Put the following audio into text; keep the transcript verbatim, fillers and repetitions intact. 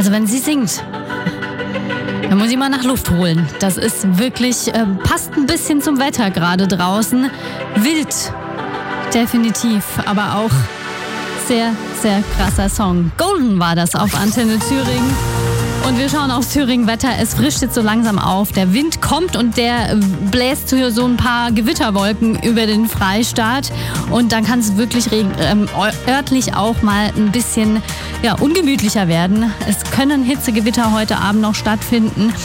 Also wenn sie singt, dann muss ich mal nach Luft holen. Das ist wirklich, äh, passt ein bisschen zum Wetter gerade draußen. Wild, definitiv, aber auch sehr, sehr krasser Song. Golden war das auf Antenne Thüringen. Und wir schauen aufs Thüringen-Wetter. Es frischt jetzt so langsam auf. Der Wind kommt und der bläst so ein paar Gewitterwolken über den Freistaat. Und dann kann es wirklich regen, ähm, örtlich auch mal ein bisschen ja, ungemütlicher werden. Es können Hitzegewitter heute Abend noch stattfinden.